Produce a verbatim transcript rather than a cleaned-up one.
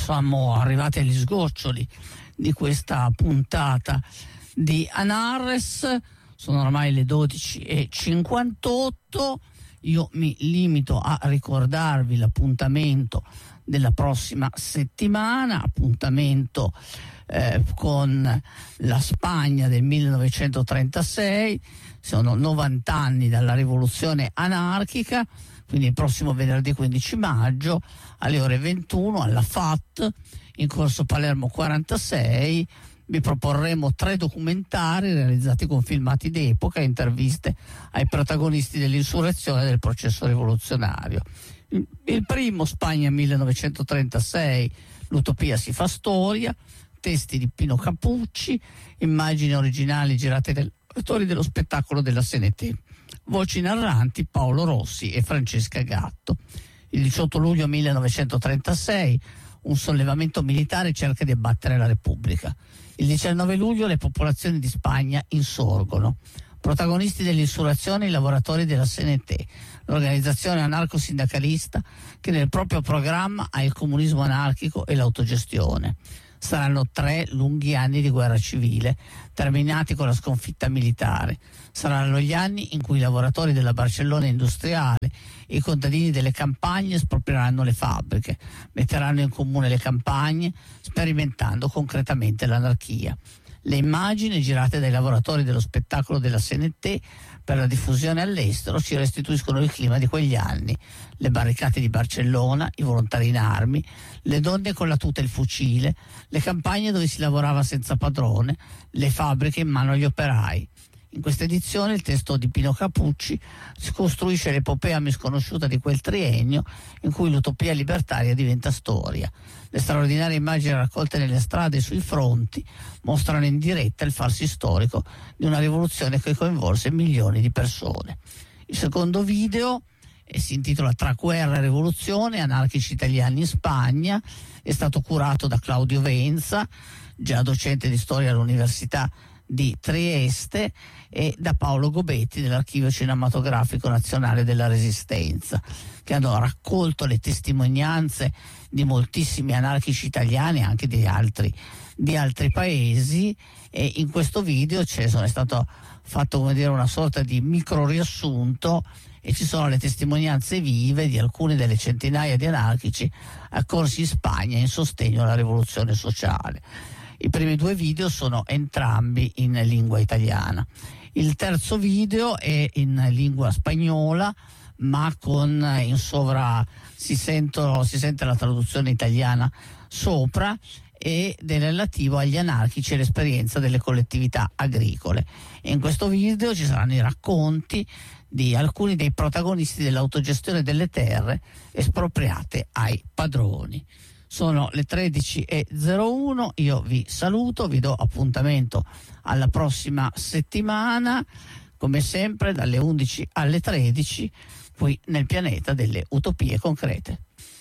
siamo arrivati agli sgoccioli di questa puntata di Anarres. Sono ormai le dodici e cinquantotto. Io mi limito a ricordarvi l'appuntamento della prossima settimana, appuntamento eh, con la Spagna del millenovecentotrentasei. Sono novanta anni dalla rivoluzione anarchica, quindi il prossimo venerdì quindici maggio alle ore ventuno alla F A T in corso Palermo quarantasei vi proporremo tre documentari realizzati con filmati d'epoca e interviste ai protagonisti dell'insurrezione e del processo rivoluzionario. Il primo, Spagna millenovecentotrentasei, l'utopia si fa storia, testi di Pino Capucci, immagini originali girate dagli autori dello spettacolo della S N T, voci narranti Paolo Rossi e Francesca Gatto. Il diciotto luglio millenovecentotrentasei un sollevamento militare cerca di abbattere la Repubblica. Il diciannove luglio le popolazioni di Spagna insorgono. Protagonisti dell'insurrezione i lavoratori della S N T, l'organizzazione anarco-sindacalista che nel proprio programma ha il comunismo anarchico e l'autogestione. Saranno tre lunghi anni di guerra civile, terminati con la sconfitta militare. Saranno gli anni in cui i lavoratori della Barcellona industriale e i contadini delle campagne esproprieranno le fabbriche, metteranno in comune le campagne, sperimentando concretamente l'anarchia. Le immagini girate dai lavoratori dello spettacolo della S N T per la diffusione all'estero ci restituiscono il clima di quegli anni: le barricate di Barcellona, i volontari in armi, le donne con la tuta e il fucile, le campagne dove si lavorava senza padrone, le fabbriche in mano agli operai. In questa edizione il testo di Pino Capucci si costruisce l'epopea misconosciuta di quel triennio in cui l'utopia libertaria diventa storia. Le straordinarie immagini raccolte nelle strade e sui fronti mostrano in diretta il farsi storico di una rivoluzione che coinvolse milioni di persone. Il secondo video e si intitola Tra guerra e rivoluzione, anarchici italiani in Spagna, è stato curato da Claudio Venza, già docente di storia all'Università di Trieste, e da Paolo Gobetti dell'Archivio Cinematografico Nazionale della Resistenza, che hanno raccolto le testimonianze di moltissimi anarchici italiani, anche di altri, di altri paesi, e in questo video c'è è stato fatto, come dire, una sorta di micro riassunto e ci sono le testimonianze vive di alcune delle centinaia di anarchici accorsi in Spagna in sostegno alla rivoluzione sociale. I primi due video sono entrambi in lingua italiana. Il terzo video è in lingua spagnola, ma con in sovra si, sento, si sente la traduzione italiana sopra, ed è relativo agli anarchici e l'esperienza delle collettività agricole. E in questo video ci saranno i racconti di alcuni dei protagonisti dell'autogestione delle terre espropriate ai padroni. Sono le tredici e zero uno, io vi saluto, vi do appuntamento alla prossima settimana, come sempre dalle undici alle tredici, qui nel pianeta delle utopie concrete.